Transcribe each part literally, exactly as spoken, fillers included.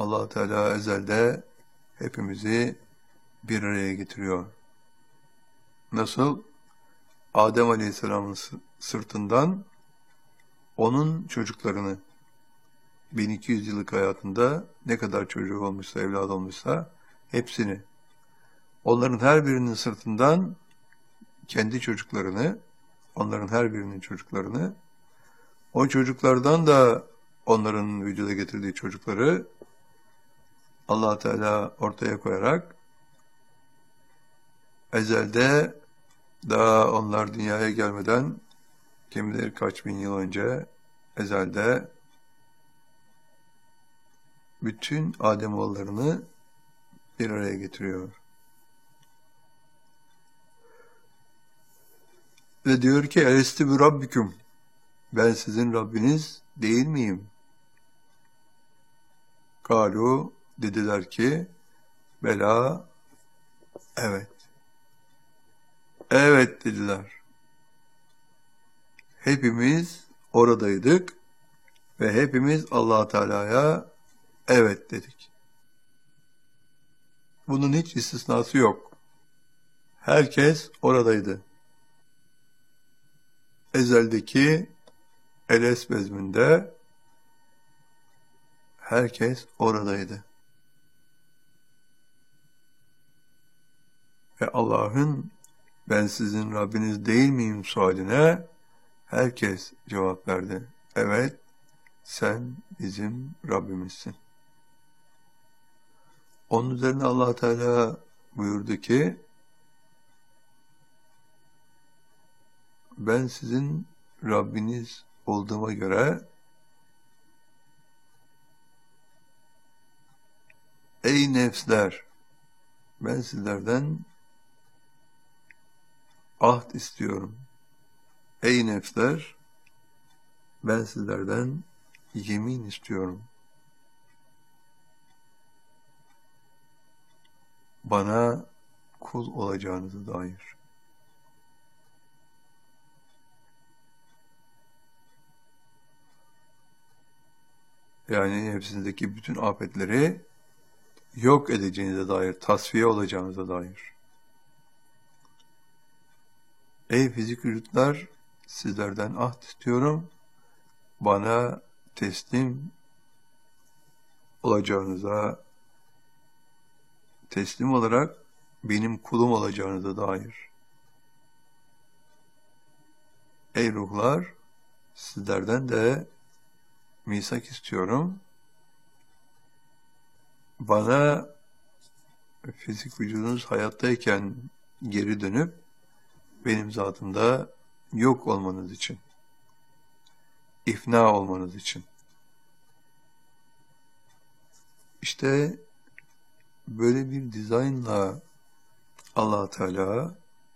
Allah Teala ezelde hepimizi bir araya getiriyor. Nasıl? Adem Aleyhisselam'ın sırtından onun çocuklarını, bin iki yüz yıllık hayatında ne kadar çocuğu olmuşsa, evlat olmuşsa hepsini, onların her birinin sırtından kendi çocuklarını, onların her birinin çocuklarını, o çocuklardan da onların vücuda getirdiği çocukları Allah Teala ortaya koyarak ezelde, daha onlar dünyaya gelmeden kim bilir kaç bin yıl önce ezelde bütün Ademoğullarını bir araya getiriyor. Ve diyor ki elestü bi rabbiküm, ben sizin Rabbiniz değil miyim? Kalu, dediler ki bela, evet. Evet dediler. Hepimiz oradaydık ve hepimiz Allah Teala'ya evet dedik. Bunun hiç istisnası yok. Herkes oradaydı. Ezeldeki Eles bezminde herkes oradaydı. Ve Allah'ın ben sizin Rabbiniz değil miyim sualine herkes cevap verdi. Evet, sen bizim Rabbimizsin. Onun üzerine Allah Teala buyurdu ki ben sizin Rabbiniz olduğuma göre ey nefsler, ben sizlerden ahd istiyorum. Ey nefsler, ben sizlerden yemin istiyorum. Bana kul olacağınıza dair. Yani nefsinizdeki bütün afetleri yok edeceğinize dair, tasfiye olacağınıza dair. Ey fizik vücutlar, sizlerden ahd istiyorum, bana teslim olacağınıza, teslim olarak benim kulum olacağınıza dair. Ey ruhlar, sizlerden de misak istiyorum, bana fizik vücudunuz hayattayken geri dönüp benim zatımda yok olmanız için, ifna olmanız için. İşte böyle bir dizaynla Allah Teala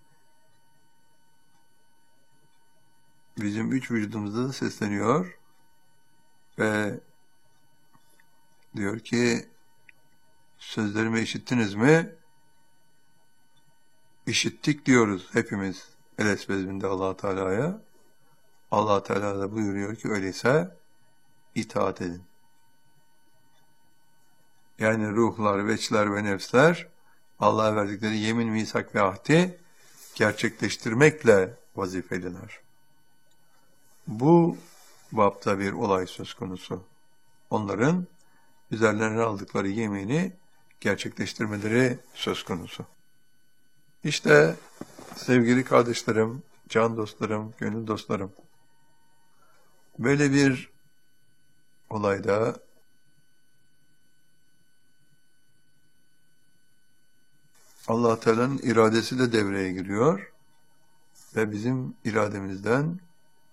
bizim üç vücudumuzda da sesleniyor ve diyor ki sözlerimi işittiniz mi? İşittik diyoruz hepimiz Eles bezminde Allah Teala'ya. Allah Teala da buyuruyor ki öyleyse itaat edin. Yani ruhlar, veçler ve nefsler Allah'a verdikleri yemin, misak ve ahdi gerçekleştirmekle vazifeliler. Bu bapta bir olay söz konusu. Onların üzerlerine aldıkları yemini gerçekleştirmeleri söz konusu. İşte sevgili kardeşlerim, can dostlarım, gönül dostlarım, böyle bir olayda Allah Teala'nın iradesi de devreye giriyor ve bizim irademizden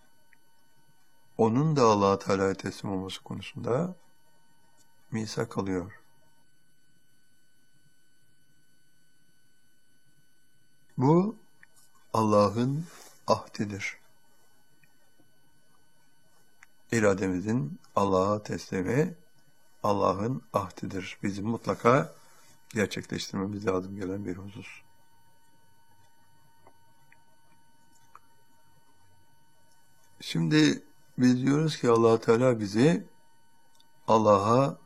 onun da Allah Teala'ya teslim olması konusunda misak alıyor. Bu Allah'ın ahdidir. İrademizin Allah'a teslimi Allah'ın ahdidir. Bizim mutlaka gerçekleştirmemiz lazım gelen bir husus. Şimdi biz diyoruz ki Allah Teala bizi Allah'a